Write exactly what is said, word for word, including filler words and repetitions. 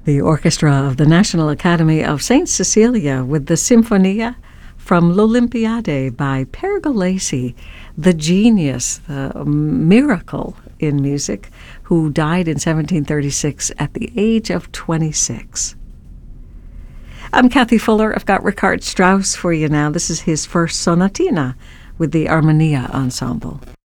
The orchestra of the National Academy of Saint Cecilia with the Sinfonia from L'Olympiade by Pergolesi, the genius, the miracle in music, who died in seventeen thirty-six at the age of twenty-six. I'm Kathy Fuller. I've got Richard Strauss for you now. This is his first sonatina with the Armonia Ensemble.